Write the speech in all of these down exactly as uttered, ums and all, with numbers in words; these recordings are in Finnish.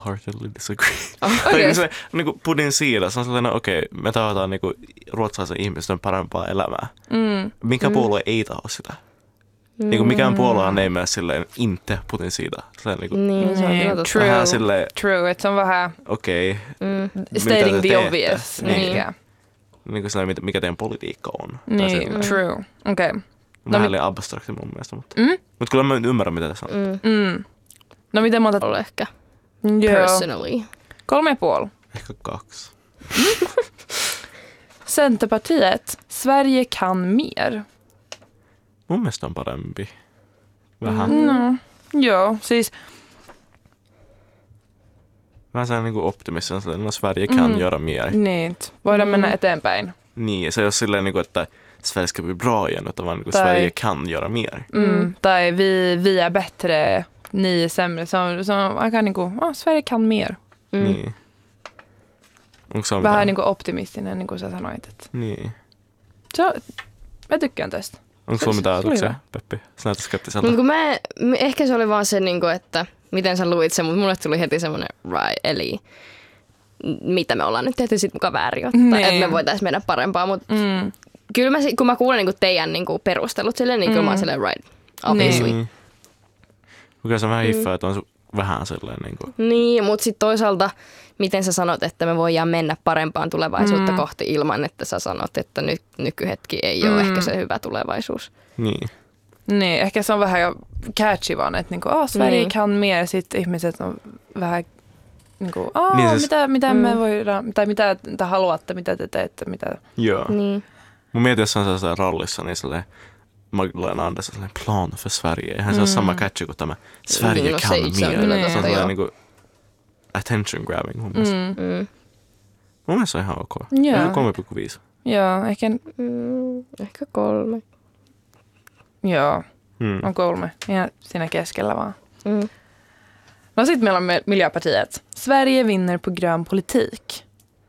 Heartedly disagree. Okay. Tai se niinku pudin siila, se on sellainen, okei, okay, me tahataan niinku ruotsalaisen ihmisten parempaa elämää. Mm. Mikä mm. puolue ei taho sitä? Mm. Niinku mikään puoluehan ei mene silleen, inte putin siila. Niinku, Niin, se on Niin, kyllä totta. true. vähän silleen, True, että se on vähän okei. Okay, Mm. stating the teette? obvious. Niin. Ehkä. Niinku silleen, mikä teidän politiikka on. Tai Niin, silleen. true. Okei. Okay. Vähän mi- liian abstrakti mun mielestä, mutta, Mm? mutta kyllä mä ymmärrän, mitä tässä on. Mm. Mm. No miten mä otat? Ole ehkä Joo. personally. Kolme ja puoli. Ehkä kaksi. Centerpartiet. Sverige kan mer. Mun mielestä on parempi. Vähän. Mm. No. Joo, siis Vähän sellainen niin optimistinen, että no Sverige kan Mm. göra mer. niin. Voidaan Mm. mennä eteenpäin. Niin, se ei ole silleen, niin kuin, että Sverige ska bli bra igen, utan vaan niin kuin Tai- Sverige kan göra mer. Mm. Mm. Tai vi, vi är bättre, ni är sämre. Så, så aika niinku, ah, Sverige kan mer. Mm. Niin. Onko se on Vähän mitään? niinku optimistinen, niin kuin sä sanoit. Että. Niin. Se on, mä tykkään tästä. Onko Se- sulla se mitään oli ajatuksia, hyvä. Peppi? Sä näytät skeptiseltä. Mutta kun mä, mä- ehkä se oli vaan se, niin kuin, että miten sä luit sen, mutta mulle tuli heti semmoinen right, eli mitä me ollaan nyt tehty sit mukaan väärin, jotta Niin. että me voitaisiin mennä parempaa, mutta Mm. kyllä mä, si- kun mä kuulen niin kuin teidän niin kuin perustelut silleen, niin kyllä mä oon Mm. silleen right, obviously. Niin. Kyllä se vähän Mm. hiffaa, että on su- vähän silleen niin kuin. Niin, mutta sitten toisaalta, miten sä sanot, että me voidaan mennä parempaan tulevaisuutta Mm. kohti ilman, että sä sanot, että nyt nykyhetki ei ole Mm. ehkä se hyvä tulevaisuus. Niin. Niin, ehkä se on vähän jo catchy vaan, että niinku, oh, Sverige Niin. kan mer. Sitten ihmiset on vähän niinku, oh, Niin siis- mitä, mitä Mm. me voidaan, tai mitä te haluatte, mitä te teette, mitä. Joo. Niin. Mun mietin, jos on sellaisella rallissa, niin silleen Magdalena Andersson sellainen plan för Sverige. Eihän se ole Mm. sama catchy kuin tämä Sverige Niin, no se kan itse on mer. kyllä totta, Se on joo. sellainen niin kuin attention grabbing mun mielestä. Mm. Mm. Mun mielestä se on ihan ok. Joo. Ihan kolme pilkku viisi. Joo, ehkä, Mm, ehkä kolme. joo, Hmm. on kolme. Ihan siinä keskellä vaan. Mm. No sitten meillä on me- Miljöpartiet. Sverige vinner på grön politik.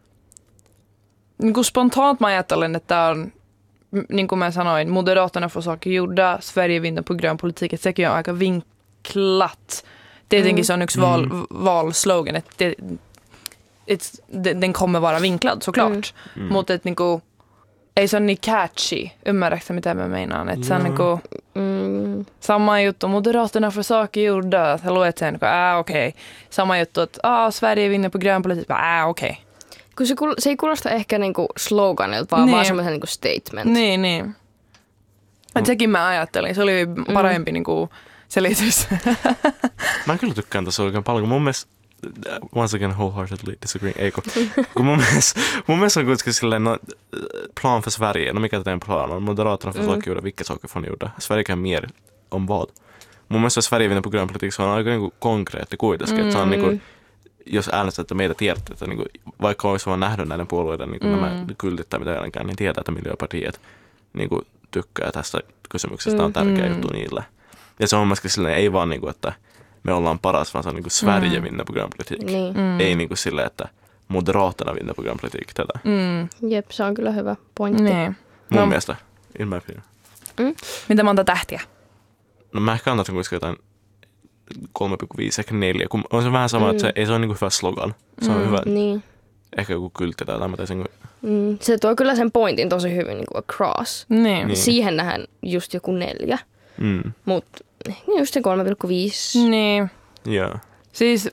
Niin kuin spontant mä ajattelen, että tää on, m- niin kuin mä sanoin, Moderaterna får saker gjorda, Sverige vinner på grön politik. Että sekin on aika vinklat. Tietenkin Mm. se on yksi val, Mm. valslogan, että det, it's, de- den kommer vara vinklad såklart. Mm. Mutta että niinku, ei se ole niin catchy. Ymmärrätkö mitä mä meinaan? Että se on Joo. niinku Mm. sama juttu. Moderaterna får saker gjorda. Sä luet sen, että ah, okei. Okay. Sama juttu, että ah, Sverige vinner på grön politik. Ah, okei. Okay. Kun se, kuul- se ei kuulosta ehkä niinku sloganilta, vaan, Niin. vaan semmoisen niinku statement. Niin, niin. Mm. Et sekin mä ajattelin. Se oli parempi mm. niinku selitys. Mä kyllä tykkään tässä oikein paljon. Mun mielestä, once again wholeheartedly disagree, ei kun, kun mun mielestä, mun mielestä on kuitenkin silleen, no, plan för Sverige, no mikä teidän plan on? Moderaterna får Mm. saker gjorda, vilka saker får ni gjorda? Sverige kan mer om vad? Mun mielestä Sverige vinner på grön politik, se on aika niinku konkreetti kuitenkin, että se on niinku, jos äänestätte meitä tiedätte, että niinku, vaikka olisi vaan nähnyt näiden puolueiden niinku Mm. nämä kyltit tai mitä jälkeen, niin tietää, että Miljöpartiet niinku, tykkää tästä kysymyksestä, Mm. on tärkeä Mm. juttu niille. Ja se on myöskin silleen, ei vaan niinku, että me ollaan paras, vaan se on niinku Sverige Mm. vinner på grön politik. Niin. Mm. Ei niinku silleen, että Moderaterna vinner på grön politik tätä. Mm. Jep, se on kyllä hyvä pointti. Niin. Mun No. mielestä, in my opinion. Mitä monta tähtiä? No mä ehkä antaisin kuitenkin jotain kolme pilkku viisi, ehkä neljä. Kun on se vähän sama, Mm. että se ei se ole niinku hyvä slogan. Se on Mm. hyvä, Niin. ehkä joku kyltti tai jotain. Mä taisin, Mm. Se tuo kyllä sen pointin tosi hyvin niin kuin across. Niin. Niin. Siihen nähdään just joku neljä, mm, mutta just se kolme pilkku viisi. Niin. joo. Siis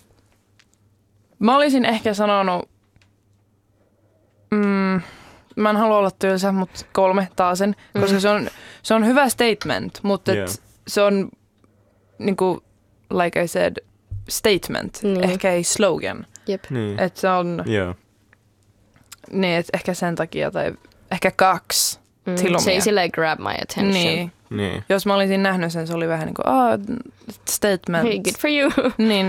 mä olisin ehkä sanonut, mm, mä en halua olla tylsä, mutta kolme taasen, koska Mm. se, on, se on hyvä statement, mutta Joo. et se on niinku, like I said, statement, Niin. ehkä ei slogan. Jep. Niin. Että se on, Joo. niin, et ehkä sen takia, tai ehkä kaksi. Mm. Till och Se ei med. silleen grab my attention. Niin. Niin. Jos mä olisin nähnyt sen, se oli vähän niin kuin, ah, statement. Hey, good for you. Niin,